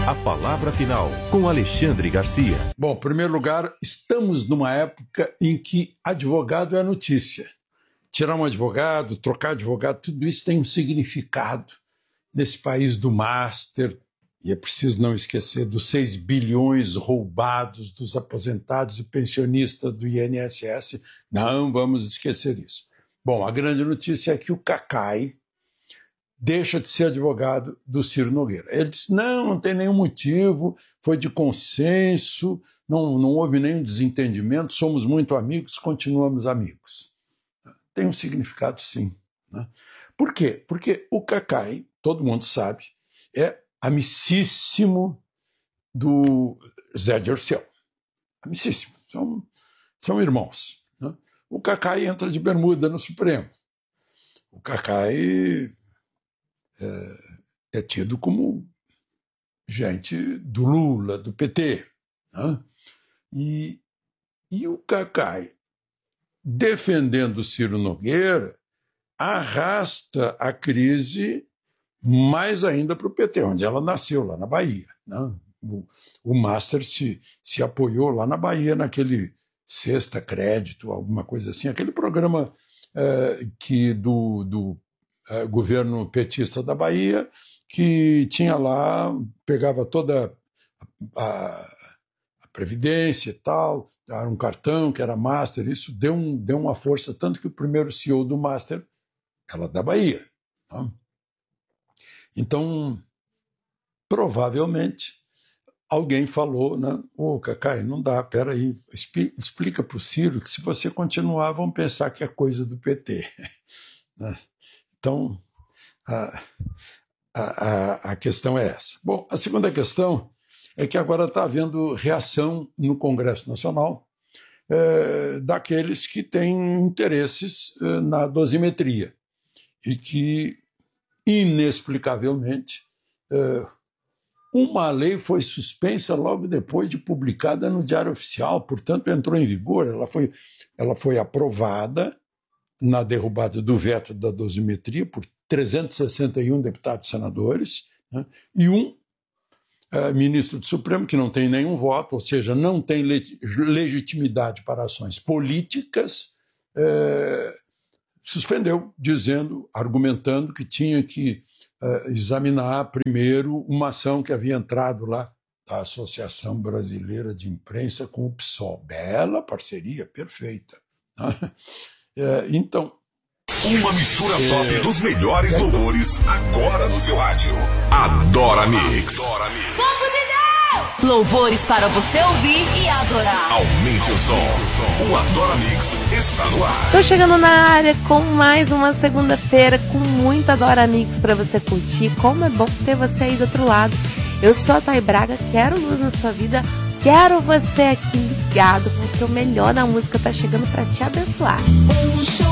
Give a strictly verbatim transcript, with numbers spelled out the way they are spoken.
A palavra final, com Alexandre Garcia. Bom, em primeiro lugar, estamos numa época em que advogado é notícia. Tirar um advogado, trocar advogado, tudo isso tem um significado nesse país do master. E é preciso não esquecer dos seis bilhões roubados dos aposentados e pensionistas do I N S S. Não vamos esquecer isso. Bom, a grande notícia é que o Cacai deixa de ser advogado do Ciro Nogueira. Ele disse, não, não tem nenhum motivo, foi de consenso, não, não houve nenhum desentendimento, somos muito amigos, continuamos amigos. Tem um significado, sim. Né? Por quê? Porque o Cacai, todo mundo sabe, é amicíssimo do Zé Dirceu. Amicíssimo. São, são irmãos. Né? O Cacai entra de bermuda no Supremo. O Cacai é, é tido como gente do Lula, do P T. Né? E, e o Cacai, defendendo o Ciro Nogueira, arrasta a crise mais ainda para o P T, onde ela nasceu, lá na Bahia. Né? O, o Master se, se apoiou lá na Bahia, naquele Sexta Crédito, alguma coisa assim, aquele programa é, que do, do é, governo petista da Bahia, que tinha lá, pegava toda a, a, a Previdência e tal, era um cartão que era Master, isso deu, um, deu uma força, tanto que o primeiro C E O do Master era da Bahia. Né? Então, provavelmente, alguém falou, né? Ô, Cacai, não dá, peraí, explica para o Ciro que se você continuar, vão pensar que é coisa do P T. Então, a, a, a questão é essa. Bom, a segunda questão é que agora está havendo reação no Congresso Nacional é, daqueles que têm interesses é, na dosimetria e que, inexplicavelmente, uma lei foi suspensa logo depois de publicada no Diário Oficial, portanto entrou em vigor, ela foi, ela foi aprovada na derrubada do veto da dosimetria por trezentos e sessenta e um deputados e senadores, né, e um é, ministro do Supremo que não tem nenhum voto, ou seja, não tem legitimidade para ações políticas, é, suspendeu, dizendo, argumentando que tinha que uh, examinar primeiro uma ação que havia entrado lá da Associação Brasileira de Imprensa com o P SOL. Bela parceria, perfeita. uh, então... Uma mistura top é... dos melhores é... louvores agora no seu rádio. Adora Mix. Adora Mix. Louvores para você ouvir e adorar. Aumente o som. O Adora Mix está no ar. Tô chegando na área com mais uma segunda-feira com muito Adora Mix para você curtir. Como é bom ter você aí do outro lado. Eu sou a Thay Braga, quero luz na sua vida, quero você aqui ligado, porque o melhor da música tá chegando para te abençoar. Um show